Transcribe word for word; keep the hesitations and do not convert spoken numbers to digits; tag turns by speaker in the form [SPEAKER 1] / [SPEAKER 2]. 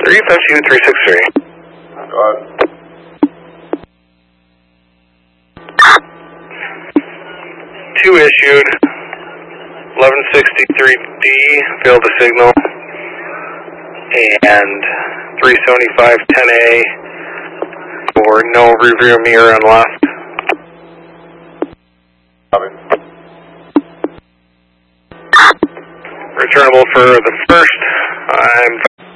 [SPEAKER 1] three, F U three six three.
[SPEAKER 2] Go ahead.
[SPEAKER 1] Two issued, eleven sixty-three D, failed the signal, and three seventy-five ten A for no rear mirror on left.
[SPEAKER 2] Copy.
[SPEAKER 1] Returnable for the first, I'm